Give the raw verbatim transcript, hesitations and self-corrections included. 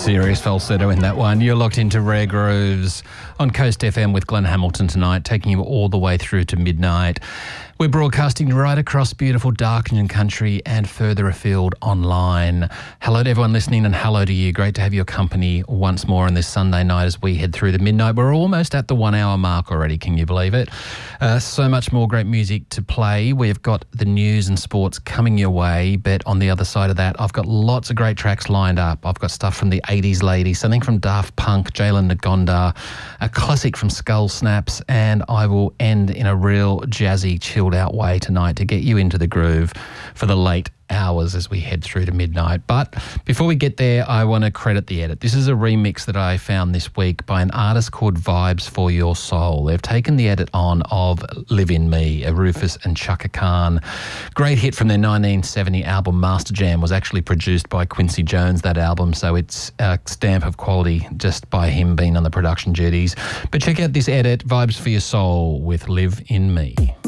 Serious falsetto in that one. You're locked into Rare Grooves on Coast F M with Glenn Hamilton tonight, taking you all the way through to midnight. We're broadcasting right across beautiful Darkingham country and further afield online. Hello to everyone listening and hello to you. Great to have your company once more on this Sunday night as we head through the midnight. We're almost at the one hour mark already, can you believe it? Uh, so much more great music to play. We've got the news and sports coming your way, but on the other side of that, I've got lots of great tracks lined up. I've got stuff from the eighties ladies, something from Daft Punk, Jalen Nagonda, a classic from Skull Snaps, and I will end in a real jazzy, chilled out way tonight to get you into the groove for the late hours as we head through to midnight. But before we get there, I want to credit the edit. This is a remix that I found this week by an artist called Vibes for Your Soul. They've taken the edit on of Live in Me, a Rufus and Chaka Khan. Great hit from their nineteen seventy album Master Jam, was actually produced by Quincy Jones, that album, so it's a stamp of quality just by him being on the production duties. But check out this edit, Vibes for Your Soul with Live in Me.